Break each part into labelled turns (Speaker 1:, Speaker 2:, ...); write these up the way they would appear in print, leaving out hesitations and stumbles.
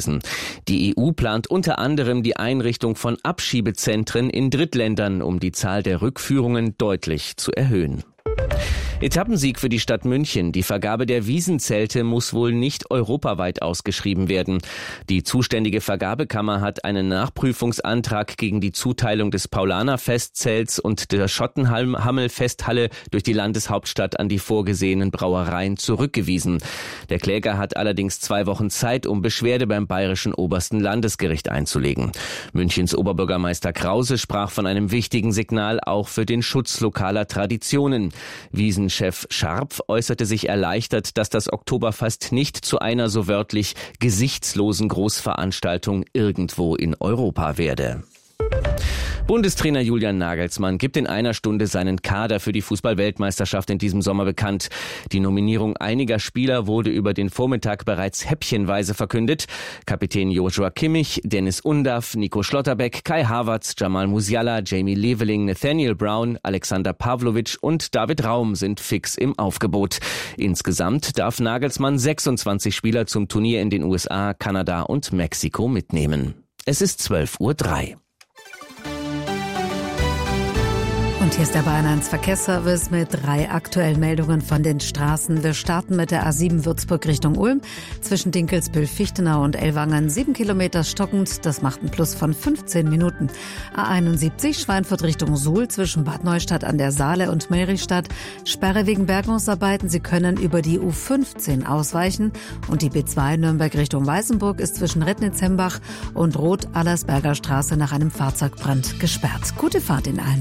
Speaker 1: hingewiesen. Die EU plant unter anderem die Einrichtung von Abschiebezentren in Drittländern, um die Zahl der Rückführungen deutlich zu erhöhen. Etappensieg für die Stadt München. Die Vergabe der Wiesenzelte muss wohl nicht europaweit ausgeschrieben werden. Die zuständige Vergabekammer hat einen Nachprüfungsantrag gegen die Zuteilung des Paulaner-Festzelts und der Schottenhammel-Festhalle durch die Landeshauptstadt an die vorgesehenen Brauereien zurückgewiesen. Der Kläger hat allerdings 2 Wochen Zeit, um Beschwerde beim Bayerischen Obersten Landesgericht einzulegen. Münchens Oberbürgermeister Krause sprach von einem wichtigen Signal auch für den Schutz lokaler Traditionen. Wiesenchef Scharpf äußerte sich erleichtert, dass das Oktoberfest nicht zu einer so wörtlich gesichtslosen Großveranstaltung irgendwo in Europa werde. Bundestrainer Julian Nagelsmann gibt in einer Stunde seinen Kader für die Fußball-Weltmeisterschaft in diesem Sommer bekannt. Die Nominierung einiger Spieler wurde über den Vormittag bereits häppchenweise verkündet. Kapitän Joshua Kimmich, Dennis Undaff, Nico Schlotterbeck, Kai Havertz, Jamal Musiala, Jamie Leveling, Nathaniel Brown, Alexander Pavlovic und David Raum sind fix im Aufgebot. Insgesamt darf Nagelsmann 26 Spieler zum Turnier in den USA, Kanada und Mexiko mitnehmen. Es ist 12:03 Uhr.
Speaker 2: Und hier ist der Bayern 1 Verkehrsservice mit 3 aktuellen Meldungen von den Straßen. Wir starten mit der A7 Würzburg Richtung Ulm. Zwischen Dinkelsbühl, Fichtenau und Ellwangen 7 Kilometer stockend. Das macht einen Plus von 15 Minuten. A71 Schweinfurt Richtung Suhl zwischen Bad Neustadt an der Saale und Meristadt. Sperre wegen Bergungsarbeiten. Sie können über die U15 ausweichen. Und die B2 Nürnberg Richtung Weißenburg ist zwischen Rednitz-Hembach und Roth-Allersberger Straße nach einem Fahrzeugbrand gesperrt. Gute Fahrt in allen.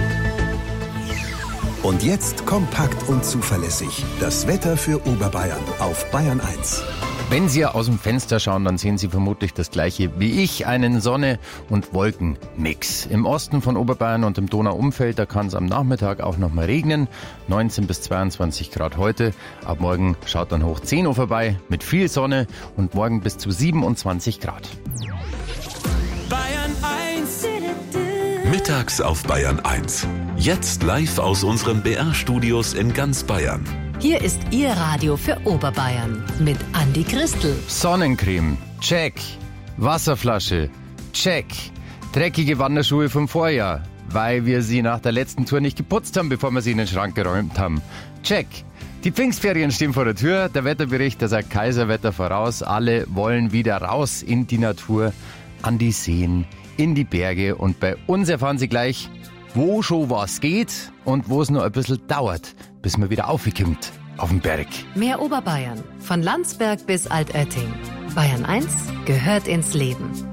Speaker 3: Und jetzt kompakt und zuverlässig das Wetter für Oberbayern auf Bayern 1.
Speaker 4: Wenn Sie aus dem Fenster schauen, dann sehen Sie vermutlich das Gleiche wie ich, einen Sonne- und Wolkenmix. Im Osten von Oberbayern und im Donauumfeld, da kann es am Nachmittag auch noch mal regnen. 19 bis 22 Grad heute. Ab morgen schaut dann hoch 10 Uhr vorbei mit viel Sonne und morgen bis zu 27 Grad.
Speaker 5: Bayern 1. Mittags auf Bayern 1. Jetzt live aus unseren BR-Studios in ganz Bayern.
Speaker 6: Hier ist Ihr Radio für Oberbayern mit Andi Christel.
Speaker 4: Sonnencreme, check. Wasserflasche, check. Dreckige Wanderschuhe vom Vorjahr, weil wir sie nach der letzten Tour nicht geputzt haben, bevor wir sie in den Schrank geräumt haben. Check. Die Pfingstferien stehen vor der Tür. Der Wetterbericht, der sagt Kaiserwetter voraus. Alle wollen wieder raus in die Natur, an die Seen, in die Berge. Und bei uns erfahren Sie gleich, wo schon was geht und wo es noch ein bisschen dauert, bis man wieder aufkommt auf den Berg.
Speaker 6: Mehr Oberbayern, von Landsberg bis Altötting. Bayern 1 gehört ins Leben.